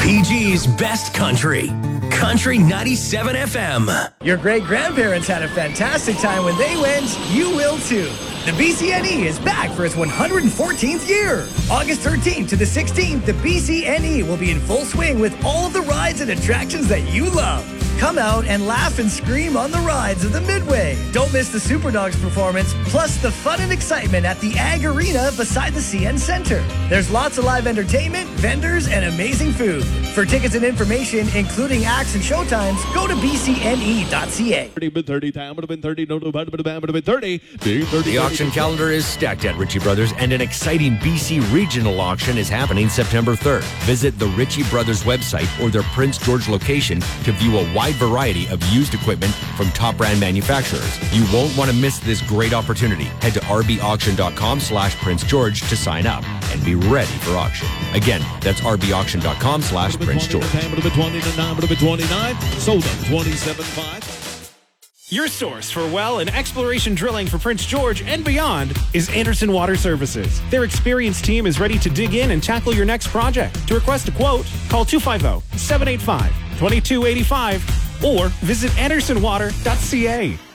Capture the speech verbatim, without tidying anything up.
P G's Best Country. Country ninety-seven F M. Your great-grandparents had a fantastic time when they went. You will too. The B C N E is back for its one hundred fourteenth year. August thirteenth to the sixteenth, the B C N E will be in full swing with all of the rides and attractions that you love. Come out and laugh and scream on the rides of the Midway. Don't miss the Super Dogs performance, plus the fun and excitement at the Ag Arena beside the C N Center. There's lots of live entertainment, vendors, and amazing food. For tickets and information, including acts and showtimes, go to b c n e dot c a. The auction calendar is stacked at Ritchie Brothers, and an exciting B C regional auction is happening September third. Visit the Ritchie Brothers website or their Prince George location to view a wide variety of used equipment from top brand manufacturers. You won't want to miss this great opportunity. Head to r b auction dot com slash Prince George to sign up and be ready for auction. Again, that's r b auction dot com slash Prince George. Your source for well and exploration drilling for Prince George and beyond is Anderson Water Services. Their experienced team is ready to dig in and tackle your next project. To request a quote, call two five zero, seven eight five, two two eight five or visit anderson water dot c a.